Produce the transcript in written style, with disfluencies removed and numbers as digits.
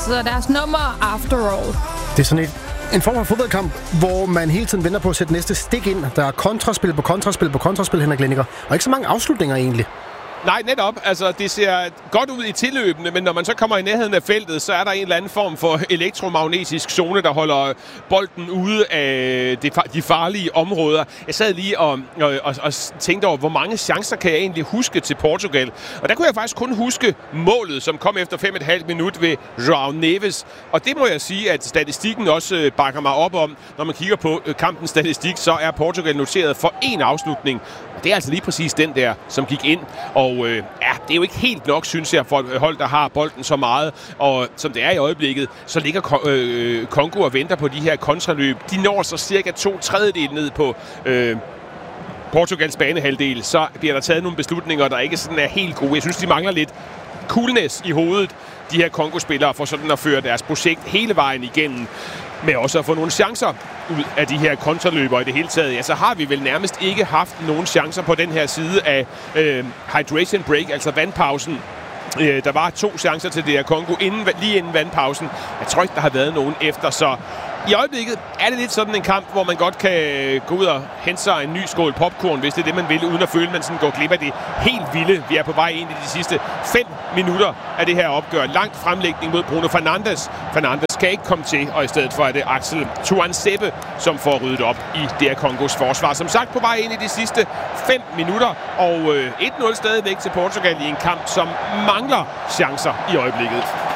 Altså deres nummer After All. Det er sådan en form for fodboldkamp, hvor man hele tiden venter på at sætte næste stik ind. Der er kontraspil på kontraspil på kontraspil, Henrik Liniger. Og ikke så mange afslutninger egentlig. Nej, netop. Altså, det ser godt ud i tilløbene, men når man så kommer i nærheden af feltet, så er der en eller anden form for elektromagnetisk zone, der holder bolden ude af de farlige områder. Jeg sad lige og tænkte over, hvor mange chancer kan jeg egentlig huske til Portugal. Og der kunne jeg faktisk kun huske målet, som kom efter 5,5 minut ved João Neves. Og det må jeg sige, at statistikken også bakker mig op om. Når man kigger på kampens statistik, så er Portugal noteret for én afslutning. Det er altså lige præcis den der, som gik ind. Og det er jo ikke helt nok, synes jeg, for et hold, der har bolden så meget. Og som det er i øjeblikket, så ligger Congo og venter på de her kontraløb. De når så cirka 2/3 ned på Portugals banehalvdel. Så bliver der taget nogle beslutninger, der ikke sådan er helt gode. Jeg synes, de mangler lidt coolness i hovedet, de her Congo-spillere, for sådan at føre deres projekt hele vejen igennem. Med også at få nogle chancer ud af de her kontraløbere i det hele taget. Ja, så har vi vel nærmest ikke haft nogen chancer på den her side af hydration break, altså vandpausen. Der var 2 chancer til DR Congo lige inden vandpausen. Jeg tror ikke, der har været nogen efter, så i øjeblikket er det lidt sådan en kamp, hvor man godt kan gå ud og hente sig en ny skål popcorn, hvis det er det, man vil, uden at føle, at man sådan går glip af det helt vilde. Vi er på vej ind i de sidste 5 minutter af det her opgør. Langt fremlægning mod Bruno Fernandes. Fernandes kan ikke komme til, og i stedet for er det Axel Tuanzebe, som får ryddet op i DR Kongos forsvar. Som sagt på vej ind i de sidste 5 minutter, og 1-0 stadigvæk til Portugal i en kamp, som mangler chancer i øjeblikket.